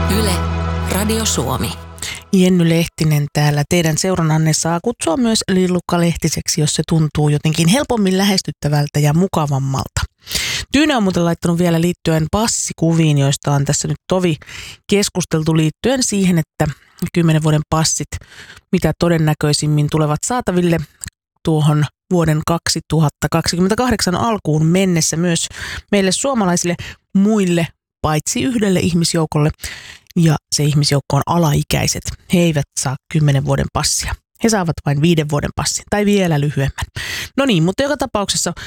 Yle, Radio Suomi. Jenny Lehtinen täällä. Teidän seurannanne saa kutsua myös Lillukka-lehtiseksi, jos se tuntuu jotenkin helpommin lähestyttävältä ja mukavammalta. Tyyne on muuten laittanut vielä liittyen passikuviin, joista on tässä nyt tovi keskusteltu liittyen siihen, että 10 vuoden passit mitä todennäköisimmin tulevat saataville tuohon vuoden 2028 alkuun mennessä myös meille suomalaisille muille, paitsi yhdelle ihmisjoukolle, ja se ihmisjoukko on alaikäiset. He eivät saa 10 vuoden passia. He saavat vain 5 vuoden passin tai vielä lyhyemmän. No niin, mutta joka tapauksessa